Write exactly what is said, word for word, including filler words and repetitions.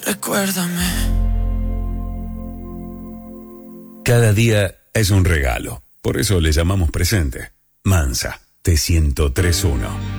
Recuérdame. Cada día es un regalo. Por eso le llamamos presente. Mansa, T ciento tres punto uno.